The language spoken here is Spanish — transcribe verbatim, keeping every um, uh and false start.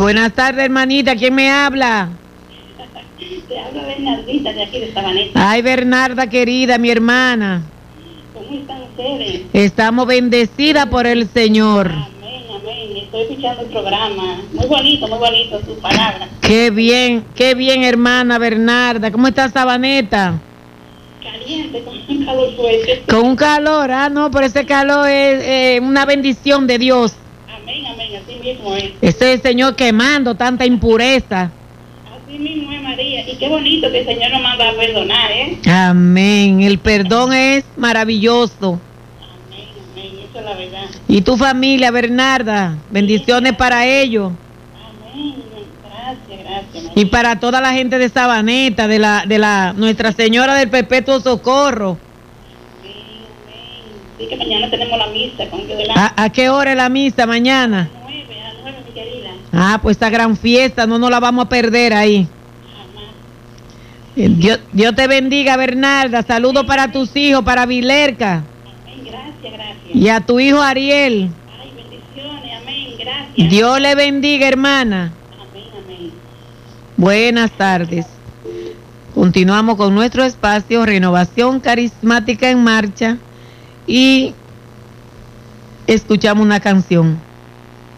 buenas tardes, hermanita. ¿Quién me habla? Te habla Bernardita de aquí de Sabaneta. Ay, Bernarda querida, mi hermana. ¿Cómo están ustedes? Estamos bendecidas por el Señor. Amén, amén. Estoy escuchando el programa. Muy bonito, muy bonito sus palabras. Qué bien, qué bien, hermana Bernarda. ¿Cómo está Sabaneta? Caliente, con un calor fuerte. Con un calor, ah, no, pero ese calor es eh, una bendición de Dios. Amén, amén, así mismo es. Ese es el Señor quemando tanta impureza. Así mismo es, María. Y qué bonito que el Señor nos manda a perdonar, ¿eh? Amén. El perdón es maravilloso. Amén, amén. Eso es la verdad. Y tu familia, Bernarda, bendiciones para ellos. Amén. Gracias, gracias. María. Y para toda la gente de Sabaneta, de la, de la Nuestra Señora del Perpetuo Socorro. Amén, amén. Sí que mañana tenemos la misa con Dios de la... ¿A, ¿A qué hora es la misa mañana? A nueve, a nueve, mi querida. Ah, pues esta gran fiesta, no nos la vamos a perder ahí. Jamás. Dios, Dios te bendiga, Bernarda. Saludos para tus hijos, para Vilerca. Amén, gracias, gracias. Y a tu hijo Ariel. Ay, bendiciones, amén, gracias. Dios le bendiga, hermana. Amén, amén. Buenas tardes. Continuamos con nuestro espacio Renovación Carismática en Marcha y escuchamos una canción.